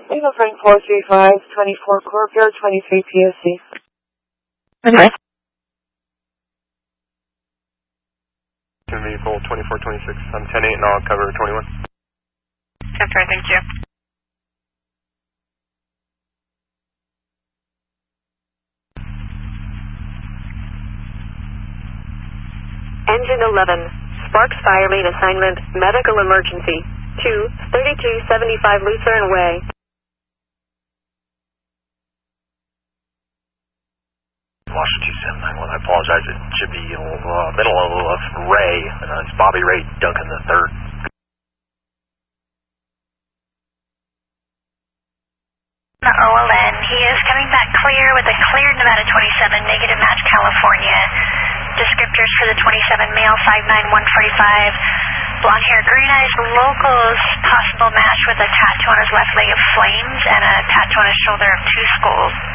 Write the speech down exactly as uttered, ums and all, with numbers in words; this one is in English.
Eagle Frank four three five, twenty-four Corp, Bureau twenty-three P S C. Okay. Vehicle twenty-four twenty-six, I'm ten eight and I'll cover twenty-one. Okay, thank you. Engine eleven, Sparks Fire Main Assignment, Medical Emergency, two thirty-two seventy-five Lucerne Way. Washington two seven nine one, I apologize, it should be uh, middle of Ray, uh, it's Bobby Ray Duncan the third. The O L N, he is coming back clear with a cleared Nevada twenty-seven, negative match California. Descriptors for the twenty-seven, male five nine one forty-five, blonde hair, green eyes, locals, possible match with a tattoo on his left leg of flames and a tattoo on his shoulder of two skulls.